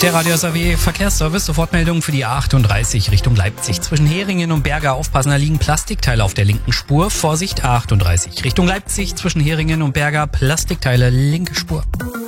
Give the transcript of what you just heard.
Der Radio SAW Verkehrsservice, Sofortmeldung für die A38 Richtung Leipzig. Zwischen Heringen und Berga aufpassen, da liegen Plastikteile auf der linken Spur. Vorsicht, A38 Richtung Leipzig, zwischen Heringen und Berga Plastikteile, linke Spur.